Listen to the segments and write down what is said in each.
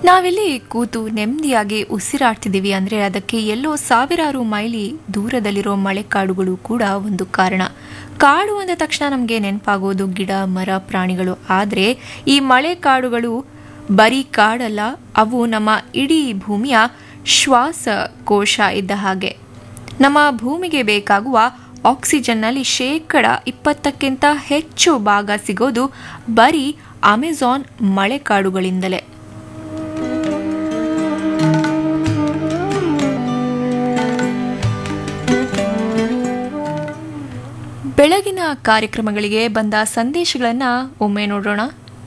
ನಾವಿಲ್ಲಿ ಕೂತು ನೆಮ್ಮದಿಯಾಗಿ ಉಸಿರಾಡ್ತಿದ್ದೀವಿ ಅಂದರೆ ಅದಕ್ಕೆ ಎಲ್ಲೋ ಸಾವಿರಾರು ಮೈಲಿ ದೂರದಲ್ಲಿರೋ ಮಳೆಕಾಡುಗಳು ಕೂಡ ಒಂದು ಕಾರಣ. ಕಾಡು ಅಂದ ತಕ್ಷಣ ನಮಗೆ ನೆನಪಾಗೋದು ಗಿಡ ಮರ ಪ್ರಾಣಿಗಳು. ಆದರೆ ಈ ಮಳೆಕಾಡುಗಳು ಬರೀ ಕಾಡಲ್ಲ, ಅವು ನಮ್ಮ ಇಡೀ ಭೂಮಿಯ ಶ್ವಾಸಕೋಶ ಇದ್ದ ಹಾಗೆ. ನಮ್ಮ ಭೂಮಿಗೆ ಬೇಕಾಗುವ ಆಕ್ಸಿಜನ್ನಲ್ಲಿ 20%ಕ್ಕಿಂತ ಹೆಚ್ಚು ಭಾಗ ಸಿಗೋದು ಬರೀ ಅಮೆಜಾನ್ ಮಳೆಕಾಡುಗಳಿಂದಲೇ. ಬೆಳಗಿನ ಕಾರ್ಯಕ್ರಮಗಳಿಗೆ ಬಂದ ಸಂದೇಶಗಳನ್ನು ಒಮ್ಮೆ ನೋಡೋಣ.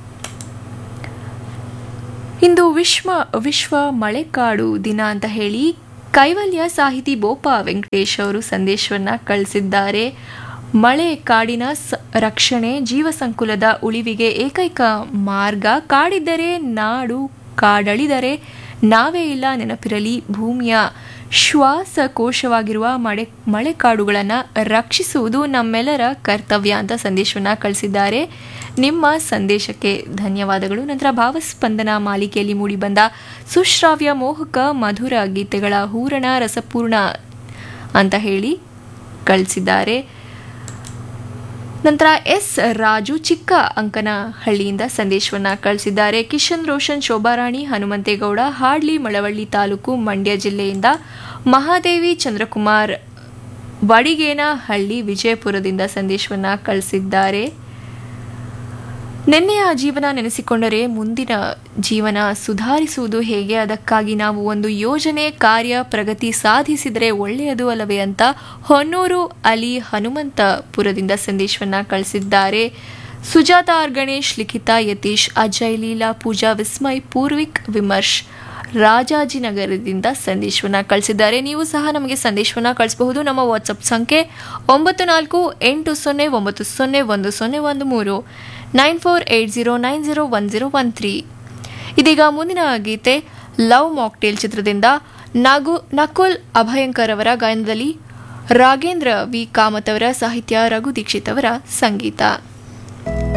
ಇಂದು ವಿಶ್ವ ಮಳೆಕಾಡು ದಿನ ಅಂತ ಹೇಳಿ ಕೈವಲ್ಯ ಸಾಹಿತಿ ಬೋಪ ವೆಂಕಟೇಶ್ ಅವರು ಸಂದೇಶವನ್ನು ಕಳಿಸಿದ್ದಾರೆ. ಮಳೆ ಕಾಡಿನ ರಕ್ಷಣೆ ಜೀವ ಸಂಕುಲದ ಉಳಿವಿಗೆ ಏಕೈಕ ಮಾರ್ಗ. ಕಾಡಿದ್ದರೆ ನಾಡು, ಕಾಡಳಿದರೆ ನಾವೇ ಇಲ್ಲ. ನೆನಪಿರಲಿ, ಭೂಮಿಯ ಶ್ವಾಸಕೋಶವಾಗಿರುವ ಮಳೆಕಾಡುಗಳನ್ನು ರಕ್ಷಿಸುವುದು ನಮ್ಮೆಲ್ಲರ ಕರ್ತವ್ಯ ಅಂತ ಸಂದೇಶವನ್ನು ಕಳಿಸಿದ್ದಾರೆ. ನಿಮ್ಮ ಸಂದೇಶಕ್ಕೆ ಧನ್ಯವಾದಗಳು. ನಂತರ ಭಾವಸ್ಪಂದನ ಮಾಲಿಕೆಯಲ್ಲಿ ಮೂಡಿಬಂದ ಸುಶ್ರಾವ್ಯ ಮೋಹಕ ಮಧುರ ಗೀತೆಗಳ ಹೂರಣ ರಸಪೂರ್ಣ ಅಂತ ಹೇಳಿ ಕಳಿಸಿದ್ದಾರೆ. ನಂತರ ಎಸ್ ರಾಜು ಚಿಕ್ಕ ಅಂಕನಹಳ್ಳಿಯಿಂದ ಸಂದೇಶವನ್ನು ಕಳಿಸಿದ್ದಾರೆ. ಕಿಶನ್ ರೋಷನ್, ಶೋಭಾರಾಣಿ, ಹನುಮಂತೇಗೌಡ, ಹಾಡ್ಲಿ, ಮಳವಳ್ಳಿ ತಾಲೂಕು, ಮಂಡ್ಯ ಜಿಲ್ಲೆಯಿಂದ ಮಹಾದೇವಿ, ಚಂದ್ರಕುಮಾರ್, ವಡಿಗೇನಹಳ್ಳಿ, ವಿಜಯಪುರದಿಂದ ಸಂದೇಶವನ್ನು ಕಳಿಸಿದ್ದಾರೆ. ನಿನ್ನೆಯ ಜೀವನ ನೆನೆಸಿಕೊಂಡರೆ ಮುಂದಿನ ಜೀವನ ಸುಧಾರಿಸುವುದು ಹೇಗೆ? ಅದಕ್ಕಾಗಿ ನಾವು ಒಂದು ಯೋಜನೆ, ಕಾರ್ಯ, ಪ್ರಗತಿ ಸಾಧಿಸಿದರೆ ಒಳ್ಳೆಯದು ಅಲ್ಲವೇ ಅಂತ ಹೊನ್ನೂರು ಅಲಿ ಹನುಮಂತಪುರದಿಂದ ಸಂದೇಶವನ್ನು ಕಳಿಸಿದ್ದಾರೆ. ಸುಜಾತ ಆರ್ ಗಣೇಶ್, ಲಿಖಿತಾ ಯತೀಶ್, ಅಜಯ್, ಲೀಲಾ, ಪೂಜಾ, ವಿಸ್ಮಯ್, ಪೂರ್ವಿಕ್, ವಿಮರ್ಶ್ ರಾಜಾಜಿನಗರದಿಂದ ಸಂದೇಶವನ್ನು ಕಳಿಸಿದ್ದಾರೆ. ನೀವು ಸಹ ನಮಗೆ ಸಂದೇಶವನ್ನು ಕಳಿಸಬಹುದು. ನಮ್ಮ ವಾಟ್ಸಪ್ ಸಂಖ್ಯೆ 9480901013 9480901013. ಇದೀಗ ಮುಂದಿನ ಗೀತೆ ಲವ್ ಮಾಕ್ಟೇಲ್ ಚಿತ್ರದಿಂದ ನಕುಲ್ ಅಭಯಂಕರ್ ಅವರ ಗಾಯನದಲ್ಲಿ ರಾಘೇಂದ್ರ ವಿ ಕಾಮತ್ ಅವರ ಸಾಹಿತ್ಯ, ರಘು ದೀಕ್ಷಿತ್ ಅವರ ಸಂಗೀತ.